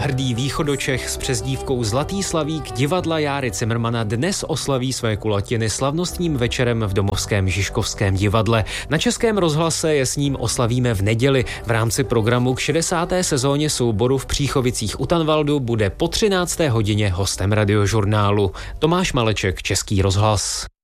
hrdý východočech s přezdívkou Zlatý slavík divadla Járy Cimrmana dnes oslaví své kulatiny slavnostním večerem v domovském Žižkovském divadle. Na Českém rozhlase je s ním oslavíme v neděli. V rámci programu k 60. sezóně souboru v Příchovicích u Tanvaldu bude po 13. hodině hostem Radiožurnálu. Tomáš Maleček, Český rozhlas.